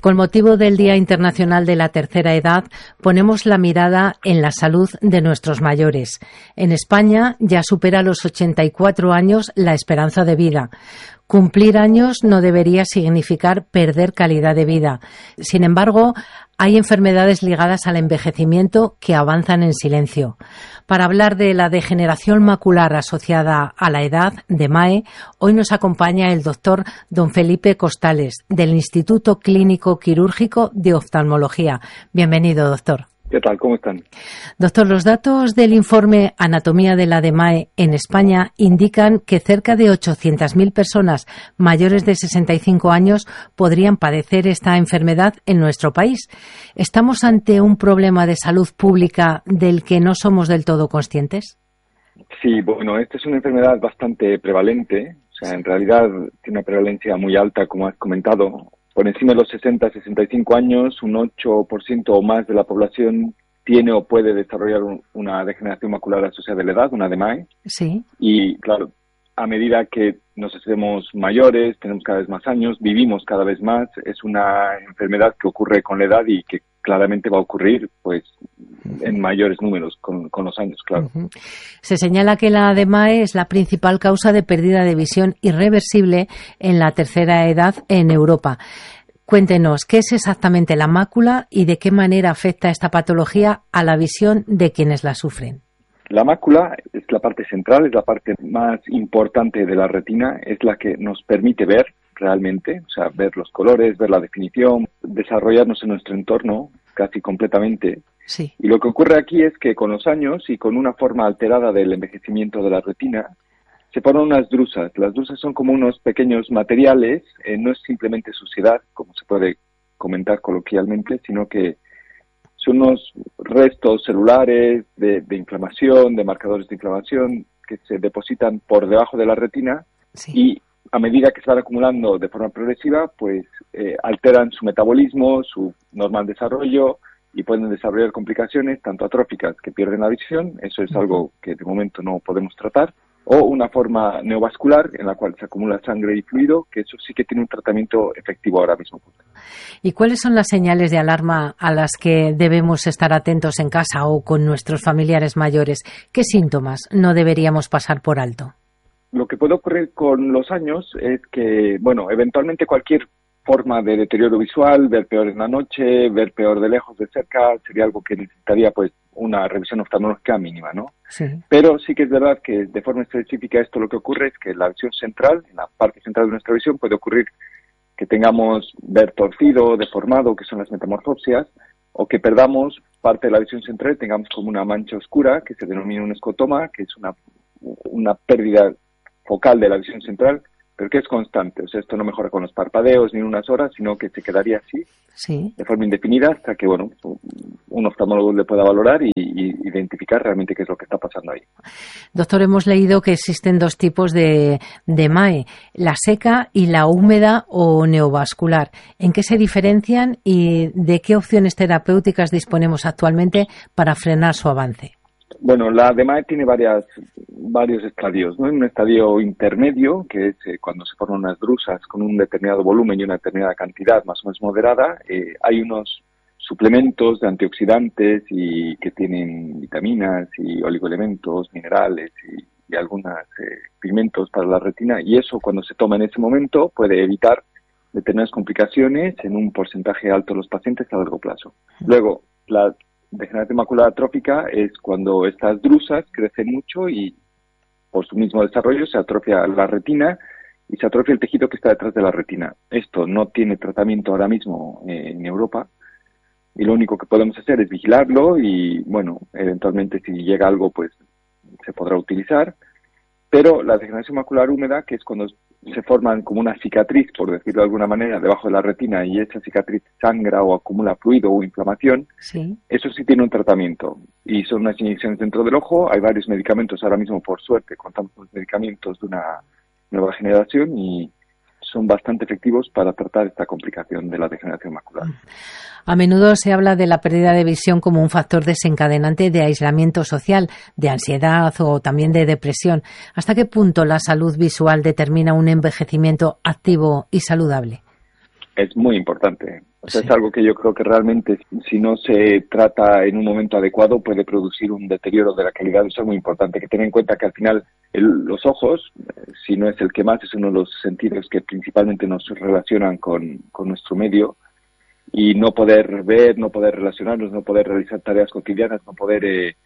Con motivo del Día Internacional de la Tercera Edad, ponemos la mirada en la salud de nuestros mayores. En España ya supera los 84 años la esperanza de vida. Cumplir años no debería significar perder calidad de vida. Sin embargo, hay enfermedades ligadas al envejecimiento que avanzan en silencio. Para hablar de la degeneración macular asociada a la edad, DMAE, hoy nos acompaña el doctor don Felipe Costales, del Instituto Clínico Quirúrgico de Oftalmología. Bienvenido, doctor. ¿Qué tal? ¿Cómo están? Doctor, los datos del informe Anatomía de la DMAE en España indican que cerca de 800.000 personas mayores de 65 años podrían padecer esta enfermedad en nuestro país. ¿Estamos ante un problema de salud pública del que no somos del todo conscientes? Sí, bueno, esta es una enfermedad bastante prevalente. O sea, en realidad tiene una prevalencia muy alta, como has comentado. Por encima de los 60-65 años, un 8% o más de la población tiene o puede desarrollar una degeneración macular asociada a la edad, una DMAE. Sí. Y claro, a medida que nos hacemos mayores, tenemos cada vez más años, vivimos cada vez más, es una enfermedad que ocurre con la edad y que claramente va a ocurrir pues en mayores números con los años, claro. Se señala que la DMAE es la principal causa de pérdida de visión irreversible en la tercera edad en Europa. Cuéntenos, ¿qué es exactamente la mácula y de qué manera afecta esta patología a la visión de quienes la sufren? La mácula es la parte central, es la parte más importante de la retina, es la que nos permite ver realmente, o sea, ver los colores, ver la definición, desarrollarnos en nuestro entorno casi completamente. Sí. Y lo que ocurre aquí es que con los años y con una forma alterada del envejecimiento de la retina, se forman unas drusas. Las drusas son como unos pequeños materiales, no es simplemente suciedad, como se puede comentar coloquialmente, sino que son unos restos celulares de inflamación, de marcadores de inflamación que se depositan por debajo de la retina. Sí. Y a medida que se van acumulando de forma progresiva, pues alteran su metabolismo, su normal desarrollo y pueden desarrollar complicaciones tanto atróficas que pierden la visión, eso es algo que de momento no podemos tratar, o una forma neovascular en la cual se acumula sangre y fluido, que eso sí que tiene un tratamiento efectivo ahora mismo. ¿Y cuáles son las señales de alarma a las que debemos estar atentos en casa o con nuestros familiares mayores? ¿Qué síntomas no deberíamos pasar por alto? Lo que puede ocurrir con los años es que, bueno, eventualmente cualquier forma de deterioro visual, ver peor en la noche, ver peor de lejos, de cerca, sería algo que necesitaría pues una revisión oftalmológica mínima, ¿no? Sí. Pero sí que es verdad que de forma específica esto lo que ocurre es que la visión central, en la parte central de nuestra visión, puede ocurrir que tengamos ver torcido, deformado, que son las metamorfopsias, o que perdamos parte de la visión central y tengamos como una mancha oscura, que se denomina un escotoma, que es una pérdida focal de la visión central, pero que es constante. O sea, esto no mejora con los parpadeos ni en unas horas, sino que se quedaría así, Sí. de forma indefinida, hasta que, bueno, un oftalmólogo le pueda valorar y identificar realmente qué es lo que está pasando ahí. Doctor, hemos leído que existen dos tipos de DMAE, la seca y la húmeda o neovascular. ¿En qué se diferencian y de qué opciones terapéuticas disponemos actualmente para frenar su avance? Bueno, la DMAE tiene varios estadios, ¿no? En un estadio intermedio, que es cuando se forman unas drusas con un determinado volumen y una determinada cantidad más o menos moderada, hay unos suplementos de antioxidantes y que tienen vitaminas y oligoelementos, minerales y algunos pigmentos para la retina, y eso cuando se toma en ese momento puede evitar determinadas complicaciones en un porcentaje alto de los pacientes a largo plazo. Luego, la degeneración macular atrófica es cuando estas drusas crecen mucho y por su mismo desarrollo se atrofia la retina y se atrofia el tejido que está detrás de la retina. Esto no tiene tratamiento ahora mismo en Europa y lo único que podemos hacer es vigilarlo y, bueno, eventualmente si llega algo pues se podrá utilizar. Pero la degeneración macular húmeda, que es cuando se forman como una cicatriz, por decirlo de alguna manera, debajo de la retina y esa cicatriz sangra o acumula fluido o inflamación, Sí. eso sí tiene un tratamiento y son unas inyecciones dentro del ojo. Hay varios medicamentos ahora mismo, por suerte, contamos con medicamentos de una nueva generación y son bastante efectivos para tratar esta complicación de la degeneración macular. A menudo se habla de la pérdida de visión como un factor desencadenante de aislamiento social, de ansiedad o también de depresión. ¿Hasta qué punto la salud visual determina un envejecimiento activo y saludable? es muy importante. O sea, Sí. es algo que yo creo que realmente, si no se trata en un momento adecuado, puede producir un deterioro de la calidad. Eso es muy importante. Que tener en cuenta que al final los ojos, si no es el que más, es uno de los sentidos que principalmente nos relacionan con nuestro medio. Y no poder ver, no poder relacionarnos, no poder realizar tareas cotidianas, no poder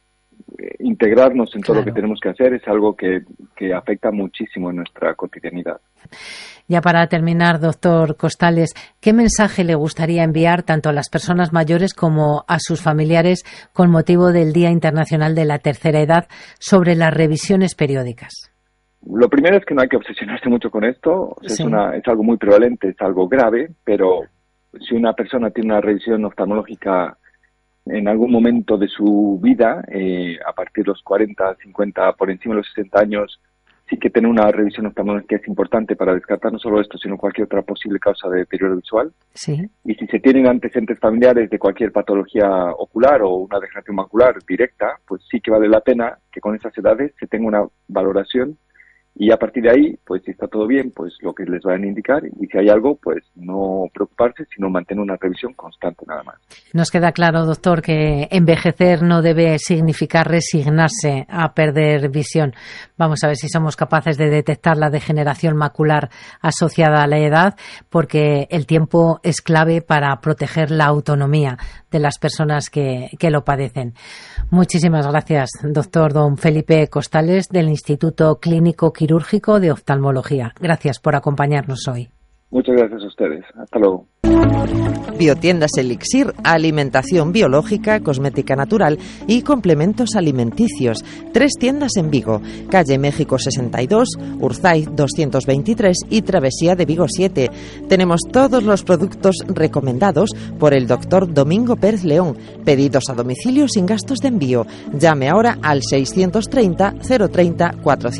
integrarnos en todo lo que Claro. tenemos que hacer, es algo que afecta muchísimo en nuestra cotidianidad. Ya para terminar, doctor Costales, ¿qué mensaje le gustaría enviar tanto a las personas mayores como a sus familiares con motivo del Día Internacional de la Tercera Edad sobre las revisiones periódicas? Lo primero es que no hay que obsesionarse mucho con esto. O sea, Sí. es algo muy prevalente, es algo grave, pero si una persona tiene una revisión oftalmológica en algún momento de su vida, a partir de los 40, 50, por encima de los 60 años, sí que tener una revisión oftalmológica es importante para descartar no solo esto, sino cualquier otra posible causa de deterioro visual. Sí. Y si se tienen antecedentes familiares de cualquier patología ocular o una degeneración macular directa, pues sí que vale la pena que con esas edades se tenga una valoración y a partir de ahí, pues si está todo bien, pues lo que les vayan a indicar, y si hay algo, pues no preocuparse, sino mantener una revisión constante nada más. Nos queda claro, doctor, que envejecer no debe significar resignarse a perder visión. Vamos a ver si somos capaces de detectar la degeneración macular asociada a la edad, porque el tiempo es clave para proteger la autonomía de las personas que lo padecen. Muchísimas gracias, doctor don Felipe Costales, del Instituto Clínico Quirúrgico de Oftalmología. Gracias por acompañarnos hoy. Muchas gracias a ustedes. Hasta luego. Biotiendas Elixir, alimentación biológica, cosmética natural y complementos alimenticios. 3 tiendas en Vigo, calle México 62, Urzay 223 y Travesía de Vigo 7. Tenemos todos los productos recomendados por el doctor Domingo Pérez León. Pedidos a domicilio sin gastos de envío. Llame ahora al 630 030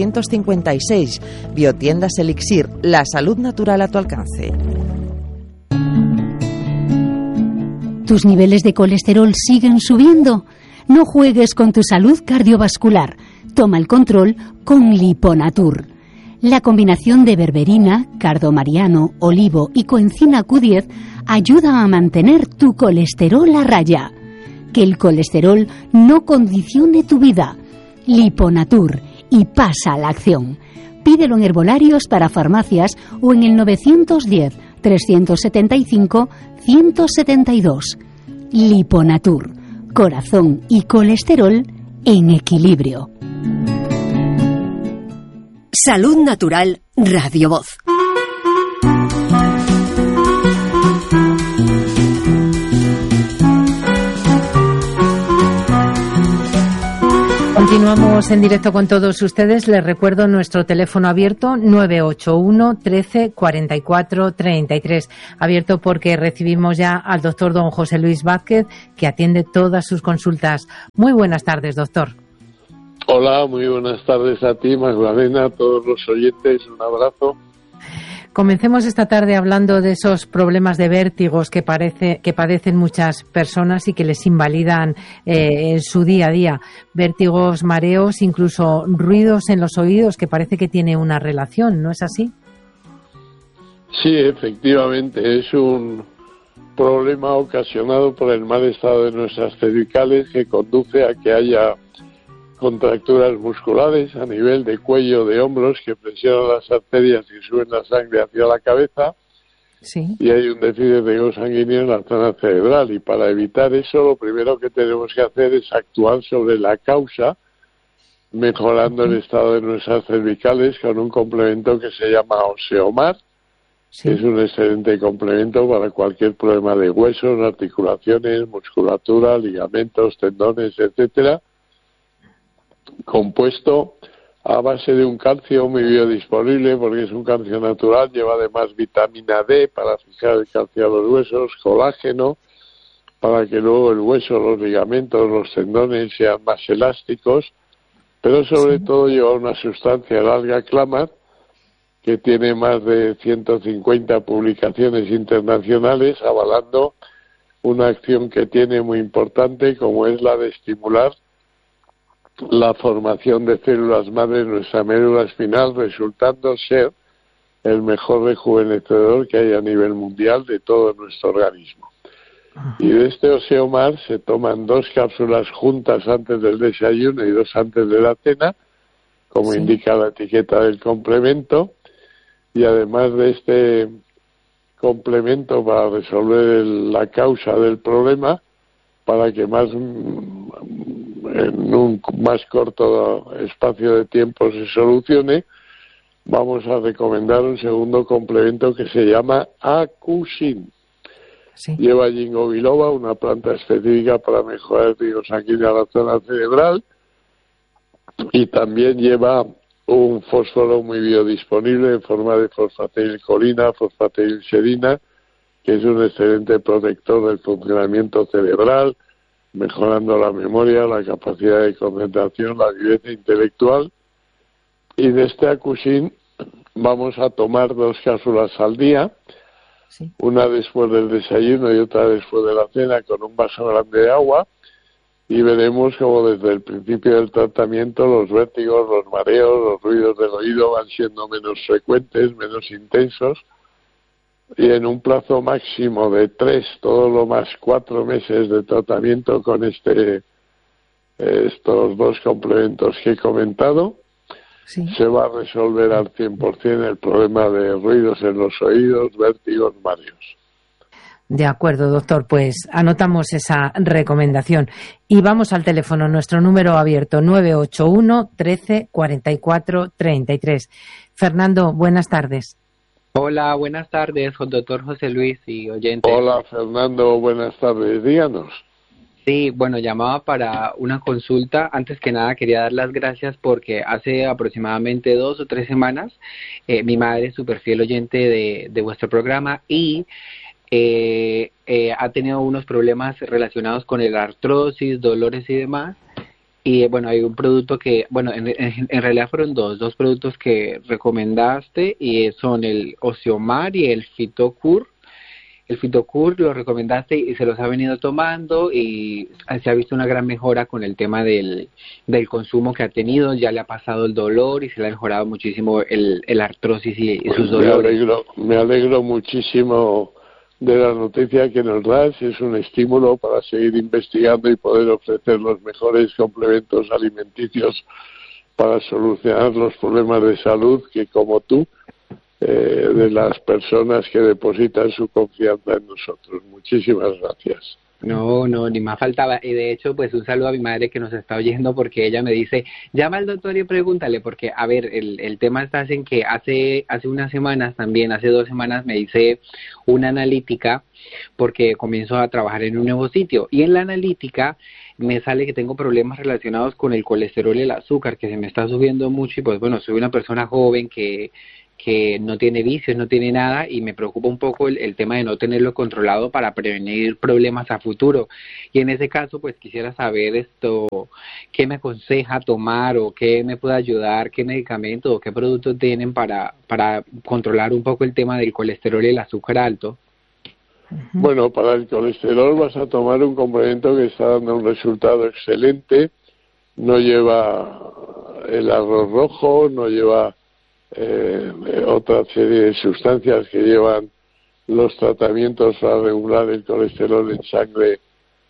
456. Biotiendas Elixir, la salud natural a tu alcance. ¿Tus niveles de colesterol siguen subiendo? No juegues con tu salud cardiovascular. Toma el control con Liponatur. La combinación de berberina, cardomariano, olivo y coenzima Q10 ayuda a mantener tu colesterol a raya. Que el colesterol no condicione tu vida. Liponatur, y pasa a la acción. Pídelo en herbolarios para farmacias o en el 910 375 172. Liponatur, corazón y colesterol en equilibrio. Salud Natural Radio Voz. Continuamos en directo con todos ustedes. Les recuerdo nuestro teléfono abierto 981 13 44 33. Abierto porque recibimos ya al doctor don José Luis Vázquez, que atiende todas sus consultas. Muy buenas tardes, doctor. Hola, muy buenas tardes a ti, Magdalena, a todos los oyentes. Un abrazo. Comencemos esta tarde hablando de esos problemas de vértigos que padecen muchas personas y que les invalidan en su día a día. Vértigos, mareos, incluso ruidos en los oídos, que parece que tiene una relación, ¿no es así? Sí, efectivamente, es un problema ocasionado por el mal estado de nuestras cervicales que conduce a que haya contracturas musculares a nivel de cuello, de hombros, que presionan las arterias y suben la sangre hacia la cabeza. Sí. Y hay un déficit de riego sanguíneo en la zona cerebral. Y para evitar eso, lo primero que tenemos que hacer es actuar sobre la causa, mejorando el estado de nuestras cervicales con un complemento que se llama Osteomar. Sí. Es un excelente complemento para cualquier problema de huesos, articulaciones, musculatura, ligamentos, tendones, etcétera, compuesto a base de un calcio muy biodisponible, porque es un calcio natural, lleva además vitamina D para fijar el calcio a los huesos, colágeno, para que luego el hueso, los ligamentos, los tendones sean más elásticos, pero sobre todo lleva una sustancia, el alga clamar, que tiene más de 150 publicaciones internacionales avalando una acción que tiene muy importante, como es la de estimular la formación de células madre en nuestra médula espinal, resultando ser el mejor rejuvenecedor que hay a nivel mundial de todo nuestro organismo. Y de este Osteomar se toman 2 cápsulas juntas antes del desayuno y 2 antes de la cena, como indica la etiqueta del complemento, y además de este complemento para resolver la causa del problema, para que en un más corto espacio de tiempo se solucione, vamos a recomendar un segundo complemento que se llama Acusin. Sí. Lleva ginkgo biloba, una planta específica para mejorar el riego sanguíneo a la zona cerebral, y también lleva un fósforo muy biodisponible en forma de fosfatilcolina, fosfatilserina, que es un excelente protector del funcionamiento cerebral, mejorando la memoria, la capacidad de concentración, la viveza intelectual. Y de este Acusin vamos a tomar 2 cápsulas al día, una después del desayuno y otra después de la cena, con un vaso grande de agua, y veremos como desde el principio del tratamiento los vértigos, los mareos, los ruidos del oído van siendo menos frecuentes, menos intensos, y en un plazo máximo de 3, todo lo más 4 meses de tratamiento con estos 2 complementos que he comentado, se va a resolver al 100% el problema de ruidos en los oídos, vértigos, mareos. De acuerdo, doctor, pues anotamos esa recomendación. Y vamos al teléfono, nuestro número abierto, 981 13 44 33. Fernando, buenas tardes. Hola, buenas tardes, doctor José Luis y oyentes. Hola, Fernando, buenas tardes, díganos. Sí, bueno, llamaba para una consulta. Antes que nada quería dar las gracias porque hace aproximadamente 2 o 3 semanas mi madre es súper fiel oyente de vuestro programa y ha tenido unos problemas relacionados con el artrosis, dolores y demás. Y bueno, hay un producto que, bueno, en realidad fueron dos productos que recomendaste y son el Osteomar y el Fitocur. El Fitocur lo recomendaste y se los ha venido tomando y se ha visto una gran mejora con el tema del consumo que ha tenido. Ya le ha pasado el dolor y se le ha mejorado muchísimo el artrosis y sus dolores. Me alegro muchísimo de la noticia que nos das. Es un estímulo para seguir investigando y poder ofrecer los mejores complementos alimenticios para solucionar los problemas de salud que, como tú, de las personas que depositan su confianza en nosotros. Muchísimas gracias. No, ni más faltaba. Y de hecho, pues un saludo a mi madre que nos está oyendo, porque ella me dice, llama al doctor y pregúntale, porque, a ver, el tema está en que hace unas semanas también, hace 2 semanas me hice una analítica porque comienzo a trabajar en un nuevo sitio. Y en la analítica me sale que tengo problemas relacionados con el colesterol y el azúcar, que se me está subiendo mucho y pues bueno, soy una persona joven que no tiene vicios, no tiene nada y me preocupa un poco el tema de no tenerlo controlado para prevenir problemas a futuro. Y en ese caso, pues quisiera saber qué me aconseja tomar o qué me puede ayudar, qué medicamento o qué productos tienen para controlar un poco el tema del colesterol y el azúcar alto. Bueno, para el colesterol vas a tomar un complemento que está dando un resultado excelente. No lleva el arroz rojo, no lleva otra serie de sustancias que llevan los tratamientos para regular el colesterol en sangre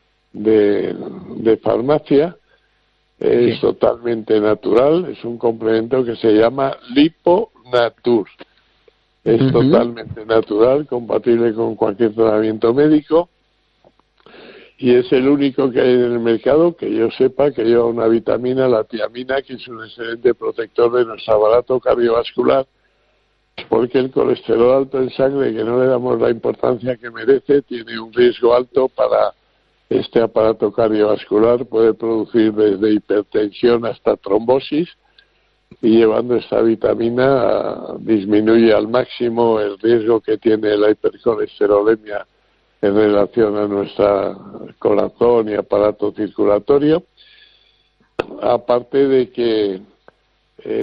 de farmacia. Es totalmente natural, es un complemento que se llama Liponatur. Es totalmente natural, compatible con cualquier tratamiento médico y es el único que hay en el mercado que yo sepa que lleva una vitamina, la tiamina, que es un excelente protector de nuestro aparato cardiovascular, porque el colesterol alto en sangre, que no le damos la importancia que merece, tiene un riesgo alto para este aparato cardiovascular, puede producir desde hipertensión hasta trombosis, y llevando esta vitamina disminuye al máximo el riesgo que tiene la hipercolesterolemia en relación a nuestro corazón y aparato circulatorio, aparte de que